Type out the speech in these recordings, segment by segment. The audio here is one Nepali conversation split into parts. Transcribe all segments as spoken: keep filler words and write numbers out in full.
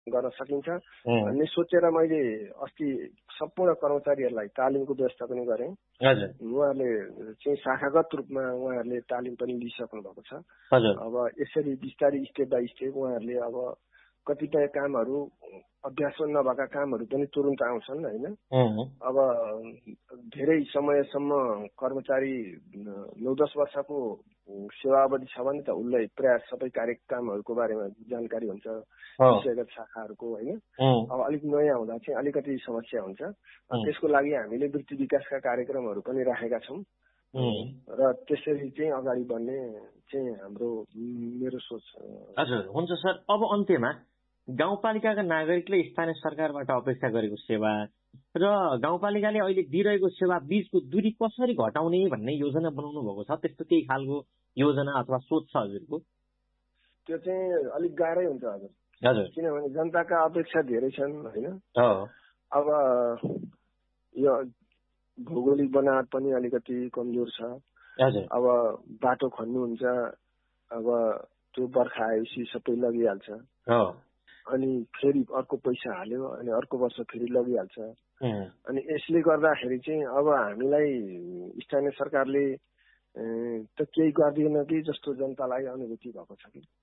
गर्न सकिन्छ भन्ने सोचेर मैले अस्ति सम्पूर्ण कर्मचारीहरूलाई तालिमको व्यवस्था पनि गरेँ। उहाँहरूले चाहिँ शाखागत रूपमा उहाँहरूले तालिम पनि लिइसक्नु भएको छ। अब यसरी बिस्तारै स्टेप बाई स्टेप उहाँहरूले अब कतिपय कामहरू अभ्यासमा नभएका कामहरू पनि तुरुन्त आउँछन् होइन। अब धेरै समयसम्म कर्मचारी नौ दस वर्षको सेवा अवधि छ भने त उसलाई प्राय सबै कार्यक्रमहरूको बारेमा जानकारी हुन्छ विषयगत शाखाहरूको होइन। अब अलिक नयाँ हुँदा चाहिँ अलिकति समस्या हुन्छ। त्यसको लागि हामीले वृत्ति विकासका कार्यक्रमहरू पनि राखेका छौँ र त्यसरी चाहिँ अगाडि बढ्ने चाहिँ हाम्रो मेरो सोच। हजुर हुन्छ सर। अब अन्त्यमा गाउँपालिकाका नागरिकले स्थानीय सरकारबाट अपेक्षा गरेको सेवा र गाउँपालिकाले अहिले दिइरहेको सेवा बीचको दूरी कसरी घटाउने भन्ने योजना बनाउनु भएको छ, त्यस्तो केही खालको योजना अथवा सोच छ हजुरको? त्यो चाहिँ अलिक गाह्रै हुन्छ हजुर। हजुर किनभने जनताका अपेक्षा धेरै छन् होइन। अब यो भौगोलिक बनावट पनि अलिकति कमजोर छ। अब बाटो खन्नुहुन्छ, अब त्यो बर्खा आएपछि सबै लगिहाल्छ अनि फेरि अर्को पैसा हाल्यो अनि अर्को वर्ष फेरि लगिहाल्छ। अनि यसले गर्दाखेरि चाहिँ अब हामीलाई स्थानीय सरकारले त केही गर्दैन कि जस्तो जनतालाई अनुभूति भएको छ कि।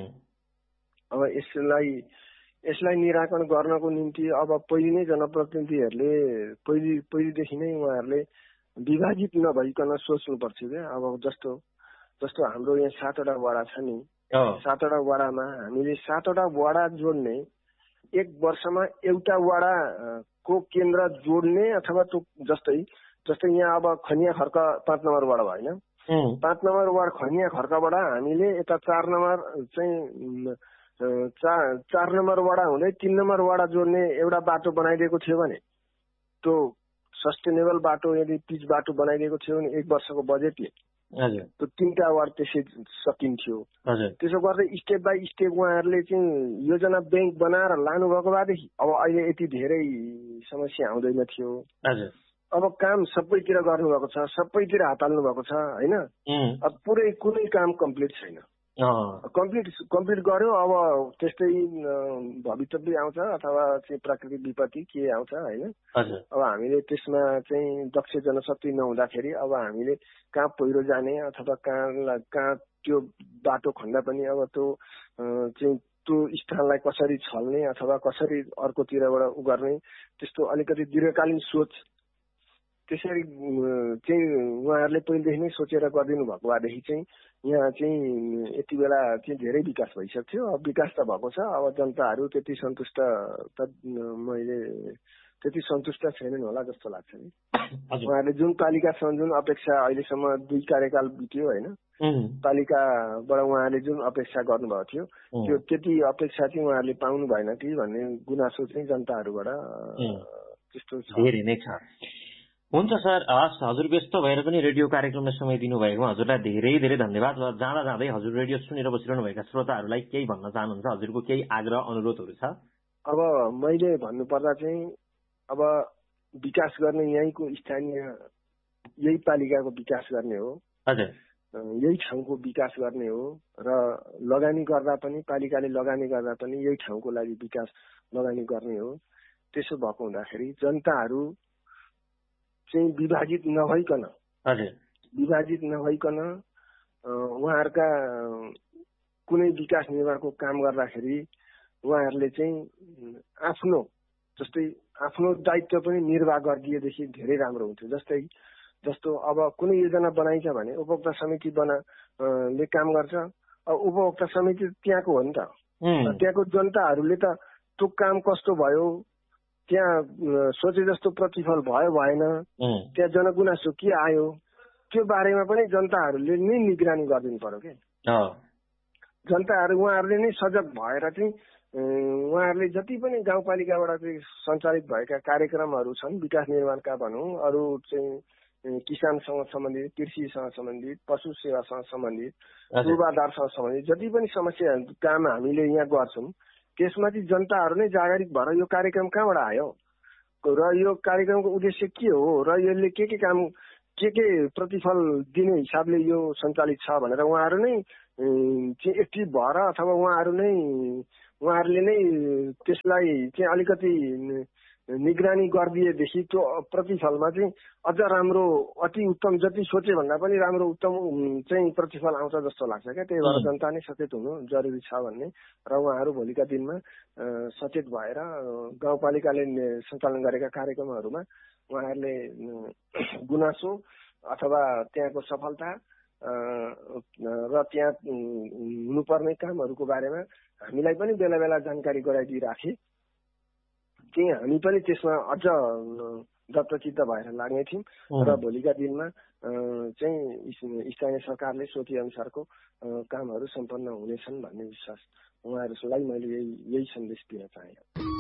अब यसलाई यसलाई निराकरण गर्नको निम्ति अब पहिले नै जनप्रतिनिधिहरूले पहिले पहिलेदेखि नै उहाँहरूले विभाजित नभइकन सोच्नु पर्थ्यो क्या। अब जस्तो जस्तो हाम्रो यहाँ सातवटा वडा छ नि, सातवटा वडामा हामीले सातवटा वडा जोड्ने एक वर्षमा एउटा वडा को केन्द्र जोड्ने अथवा त्यो जस्तै जस्तै यहाँ अब खनिया खर्क पाँच नम्बर वडा होइन, पाँच नम्बर वार्ड खनिया खर्कबाट हामीले यता चार नम्बर चाहिँ चार चार नम्बर वडा हुँदै तीन नम्बर वडा जोड्ने एउटा बाटो बनाइदिएको थियो भने त्यो सस्टेनेबल बाटो यदि पिच बाटो बनाइदिएको थियो भने एक वर्षको बजेटले त्यो तीनटा वार्ड त्यसै सकिन्थ्यो। त्यसो गर्दै स्टेप बाई स्टेप उहाँहरूले चाहिँ योजना ब्याङ्क बनाएर लानुभएको भएदेखि अब अहिले यति धेरै समस्या आउँदैन थियो। अब काम सबैतिर गर्नुभएको छ, सबैतिर हात हाल्नु भएको छ होइन। अब पुरै कुनै काम कम्प्लिट छैन। कम्प्लिट कम्प्लिट गर्यो अब त्यस्तै भविष्य आउँछ अथवा चाहिँ प्राकृतिक विपत्ति के आउँछ होइन। अब हामीले त्यसमा चाहिँ दक्ष जनशक्ति नहुँदाखेरि अब हामीले कहाँ पहिरो जाने अथवा कहाँ कहाँ त्यो बाटो खन्दा पनि अब त्यो चाहिँ त्यो स्थानलाई कसरी छल्ने अथवा कसरी अर्कोतिरबाट उ गर्ने त्यस्तो अलिकति दीर्घकालीन सोच त्यसरी चाहिँ उहाँहरूले पहिलेदेखि नै सोचेर गरिदिनु भएको भएदेखि चाहिँ यहाँ चाहिँ यति बेला चाहिँ धेरै विकास भइसक्थ्यो। अब विकास त भएको छ। अब जनताहरू त्यति सन्तुष्ट त मैले त्यति सन्तुष्ट छैनन् होला जस्तो लाग्छ नि। उहाँहरूले जुन पालिकासँग जुन अपेक्षा अहिलेसम्म दुई कार्यकाल बित्यो होइन, पालिकाबाट उहाँहरूले जुन अपेक्षा गर्नुभएको थियो त्यो त्यति अपेक्षा चाहिँ उहाँहरूले पाउनु भएन कि भन्ने गुनासो चाहिँ जनताहरूबाट त्यस्तो धेरै नै छ। हुन्छ सर, हस् हजुर व्यस्त भएर पनि रेडियो कार्यक्रमलाई समय दिनुभएको हजुरलाई धेरै धेरै धन्यवाद। र जाँदा जाँदै हजुर रेडियो सुनेर बसिरहनु भएका श्रोताहरूलाई केही भन्न चाहनुहुन्छ? हजुरको केही आग्रह अनुरोधहरू छ? अब मैले भन्नुपर्दा चाहिँ अब विकास गर्ने यहीँको स्थानीय यही पालिकाको विकास गर्ने हो, यही ठाउँको विकास गर्ने हो र लगानी गर्दा पनि पालिकाले लगानी गर्दा पनि यही ठाउँको लागि विकास लगानी गर्ने हो। त्यसो भएको हुँदाखेरि जनताहरू चाहिँ विभाजित नभइकन विभाजित नभइकन उहाँहरूका कुनै विकास निर्माणको काम गर्दाखेरि उहाँहरूले चाहिँ आफ्नो जस्तै आफ्नो दायित्व पनि निर्वाह गरिदिएदेखि धेरै राम्रो हुन्थ्यो। जस्तै जस्तो अब कुनै योजना बनाइन्छ भने उपभोक्ता समिति बना ले काम गर्छ। अब उपभोक्ता समिति त्यहाँको हो नि त, त्यहाँको जनताहरूले त त्यो काम कस्तो भयो, त्यहाँ सोचे जस्तो प्रतिफल भयो भएन, त्यहाँ जनगुनासो के आयो, त्यो बारेमा पनि जनताहरूले नै निगरानी गरिदिनु पर्यो क्या। जनताहरू उहाँहरूले नै सजग भएर चाहिँ उहाँहरूले जति पनि गाउँपालिकाबाट चाहिँ सञ्चालित भएका कार्यक्रमहरू छन् विकास निर्माणका भनौँ, अरू चाहिँ किसानसँग सम्बन्धित, कृषिसँग सम्बन्धित, पशु सेवासँग सम्बन्धित, पूर्वाधारसँग सम्बन्धित जति पनि समस्या काम हामीले यहाँ गर्छौँ त्यसमा चाहिँ जनताहरू नै जागरिक भएर यो कार्यक्रम कहाँबाट आयो र यो कार्यक्रमको उद्देश्य के हो र यसले के के काम के के प्रतिफल दिने हिसाबले यो सञ्चालित छ भनेर उहाँहरू नै चाहिँ एक्टिभ भएर अथवा उहाँहरू नै उहाँहरूले नै त्यसलाई चाहिँ अलिकति निगरानी गरिदिएदेखि त्यो प्रतिफलमा चाहिँ अझ राम्रो अति उत्तम जति सोचे भन्दा पनि राम्रो उत्तम चाहिँ प्रतिफल आउँछ जस्तो लाग्छ क्या। त्यही भएर जनता नै सचेत हुनु जरुरी छ भन्ने र उहाँहरू भोलिका दिनमा सचेत भएर गाउँपालिकाले सञ्चालन गरेका कार्यक्रमहरूमा उहाँहरूले गुनासो अथवा त्यहाँको सफलता र त्यहाँ हुनुपर्ने कामहरूको बारेमा हामीलाई पनि बेला बेला जानकारी गराइदिइराखे चाहिँ हामी पनि त्यसमा अझ दत्तचित्त भएर लाग्ने थियौँ र भोलिका दिनमा चाहिँ स्थानीय सरकारले सोचे अनुसारको कामहरू सम्पन्न हुनेछन् भन्ने विश्वास उहाँहरूलाई मैले यही यही सन्देश दिन चाहे।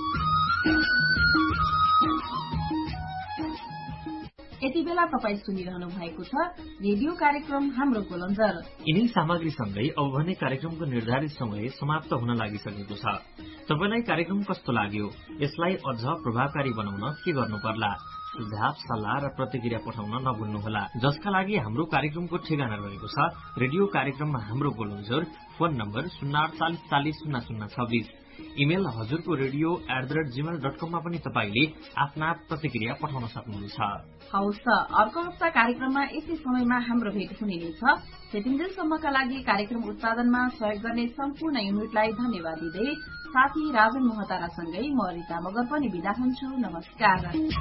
यति बेला तपाईँ सुनिरहनु भएको छ रेडियो कार्यक्रम हाम्रो गोलन्जर। यिनै सामग्रीसँगै अब भने कार्यक्रमको निर्धारित समय समाप्त हुन लागिसकेको छ। तपाईलाई कार्यक्रम कस्तो लाग्यो? यसलाई अझ प्रभावकारी बनाउन के गर्नु पर्ला? सुझाव सल्लाह र प्रतिक्रिया पठाउन नभुल्नुहोला। जसका लागि हाम्रो कार्यक्रमको ठेगाना रहेको छ रेडियो कार्यक्रममा हाम्रो गोलन्जर, फोन नम्बर शून्य अडचालिस चालिस शून्य शून्य छब्बीस। इमेल हजुरको radio at the rate Gmail dot कममा पनि तपाईँले आफ्ना प्रतिक्रिया पठाउन सक्नुहुन्छ। हवस् त, अर्को हप्ता कार्यक्रममा यस्तै समयमा हाम्रो भेट हुने नै छ। त्यतिन्जेलसम्मका लागि कार्यक्रम उत्पादनमा सहयोग गर्ने सम्पूर्ण युनिटलाई धन्यवाद दिँदै साथी राजन मोहतारासँगै म रिता मगर पनि बिदा हुन्छु। नमस्कार।